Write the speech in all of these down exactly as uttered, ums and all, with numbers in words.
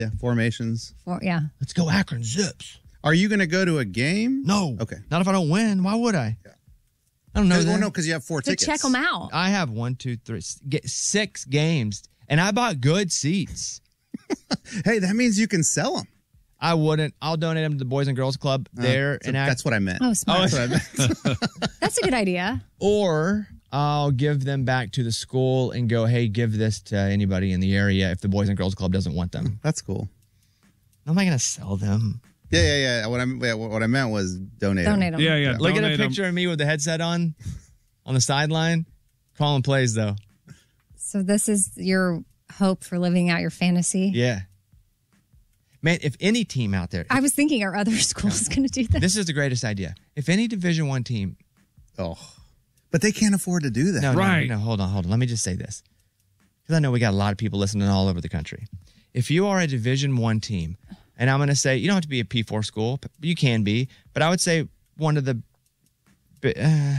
Yeah, formations. For, yeah. Let's go Akron Zips. Are you going to go to a game? No. Okay. Not if I don't win. Why would I? Yeah. I don't know Well, that. no, because you have four To tickets. check them out. I have one, two, three, get six games, and I bought good seats. Hey, that means you can sell them. I wouldn't. I'll donate them to the Boys and Girls Club there. Uh, so in Ak- that's what I meant. Oh, smart. That's what I meant. That's a good idea. Or I'll give them back to the school and go, hey, give this to anybody in the area if the Boys and Girls Club doesn't want them. That's cool. How am I going to sell them? Yeah, yeah, yeah. What I yeah, what I meant was donate. Donate them. Yeah, yeah. Look at a donate 'em. picture of me with the headset on on the sideline. Calling plays, though. So this is your hope for living out your fantasy? Yeah. Man, if any team out there, I was thinking our other school's going to do this. this is the greatest idea. If any Division One team, Oh, but they can't afford to do that. no, Right. no, no, hold on, hold on. Let me just say this, because I know we got a lot of people listening all over the country. If you are a Division One team, and I'm going to say you don't have to be a P four school, but you can be, but I would say one of the, uh,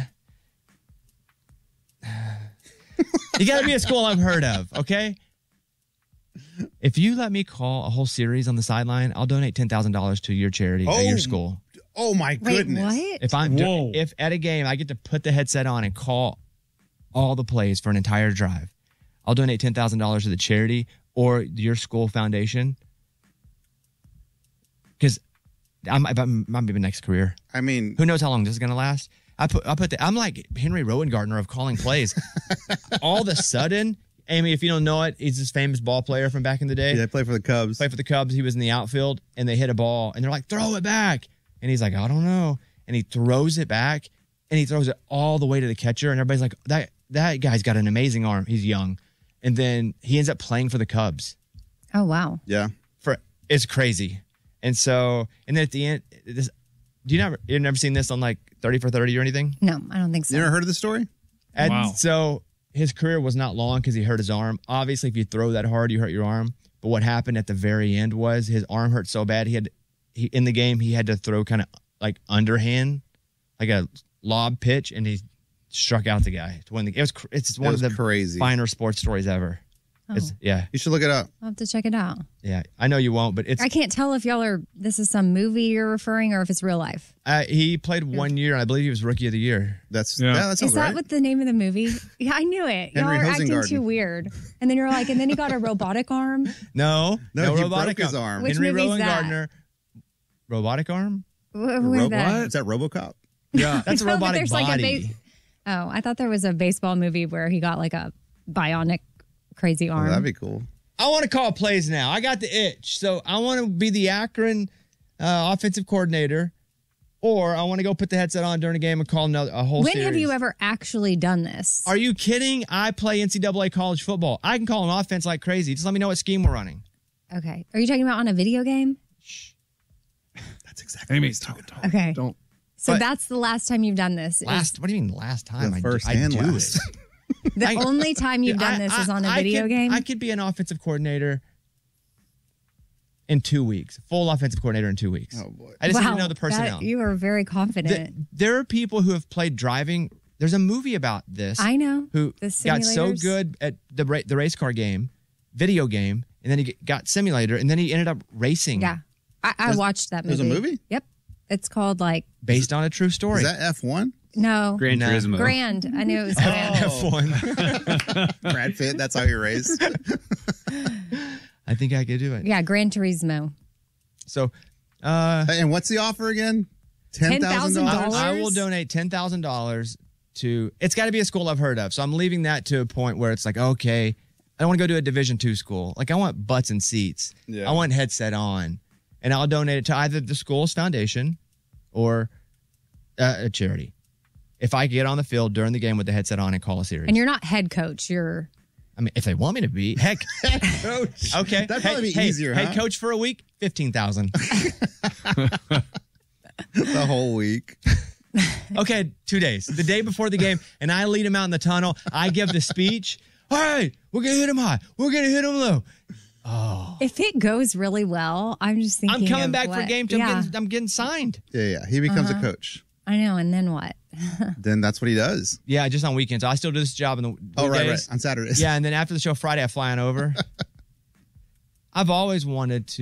you got to be a school I've heard of, okay? If you let me call a whole series on the sideline, I'll donate ten thousand dollars to your charity at your Oh, school. Oh my Wait, goodness. what? If I'm Whoa. if at a game I get to put the headset on and call all the plays for an entire drive, I'll donate ten thousand dollars to the charity or your school foundation. Because I'm I might be my next career. I mean, Who knows how long this is going to last? I put I put the, I'm like Henry Rowengartner of calling plays. All of a sudden, Amy, if you don't know it, he's this famous ball player from back in the day. yeah, I play for the Cubs. Play for the Cubs. He was in the outfield, and they hit a ball, and they're like, throw it back. And he's like, I don't know. And he throws it back, and he throws it all the way to the catcher, and everybody's like, that that guy's got an amazing arm. He's young. And then he ends up playing for the Cubs. Oh, wow. Yeah. For It's crazy. And so, and then at the end, this, do you never, you've never seen this on like thirty for thirty or anything? No, I don't think so. You never heard of the story? And Wow. so his career was not long because he hurt his arm. Obviously, if you throw that hard, you hurt your arm. But what happened at the very end was his arm hurt so bad he had he in the game he had to throw kind of like underhand, like a lob pitch, and he struck out the guy to win the. It was cr- it's one was of the crazy. finer sports stories ever. Oh. It's, yeah, You should look it up. I'll have to check it out. yeah. I know you won't, but it's I can't tell if y'all are, this is some movie you're referring or if it's real life. uh, he played one year, and I believe he was rookie of the year. That's yeah. Yeah. that sounds Is that right. what the name of the movie? Yeah, I knew it. Y'all Henry are acting Hosengarten. too weird. And then you're like, and then he got a robotic arm. No, No, he robotic broke his arm. Which Henry movie's that? Rowengartner, robotic arm. Wh- where's Robo- that? Is that RoboCop? Yeah. That's a No, but robotic there's like a body. base- Oh, I thought there was a baseball movie where he got like a bionic crazy Oh, arm. that'd be cool. I want to call plays now. I got the itch. So I want to be the Akron uh, offensive coordinator, or I want to go put the headset on during a game and call another, a whole when series. have you ever actually done this? Are you kidding? I play N C double A college football. I can call an offense like crazy. Just let me know what scheme we're running. Okay. Are you talking about on a video game? That's exactly. Amy, stop it. Don't. Okay. Don't. So But- that's the last time you've done this. is- Last, what do you mean last time? The I, first I and do last. it. The I- only time you've done I- this I- is on a I video could- game? I could be an offensive coordinator in two weeks. Full offensive coordinator in two weeks. Oh, boy. I just wow, need to know the personnel. that- you are very The- confident. there are people who have played driving. There's a movie about this. I know. Who The got so simulators. good at the ra- the race car game, video game, and then he g- got simulator, and then he ended up racing. Yeah. I, I There's- watched that movie. there's a movie? Yep. It's called like, based on a true story. Is that F one? no. Gran No. Turismo. Grand. I knew it was Grand. F one. Brad Pitt. That's how he raced. I think I could do it. Yeah, Gran Turismo. So, uh, And what's the offer again? Ten thousand $10,000? dollars. I will donate ten thousand dollars to. It's got to be a school I've heard of. So I'm leaving that to a point where it's like, okay, I don't want to go to a Division two school. Like I want butts and seats. Yeah. I want headset on, and I'll donate it to either the school's foundation or uh, a charity. If I get on the field during the game with the headset on and call a series, And you're not head coach. You're, I mean, if they want me to be, heck, Coach. okay, That'd hey, probably be hey, easier, Hey, huh? coach for a week, fifteen thousand. The whole week. Okay, two days. The day before the game, and I lead him out in the tunnel. I give the speech. All right, we're gonna hit him high. We're gonna hit him low. if it goes really well, I'm just thinking. I'm coming of back for what- game two. I'm, Yeah, getting, I'm getting signed. Yeah, yeah. He becomes Uh-huh. a coach. I know. And then what? Then that's what he does. Yeah, just on weekends. I still do this job in the Oh, right, right. weekdays. On Saturdays. Yeah, and then after the show Friday, I fly on over. I've always wanted to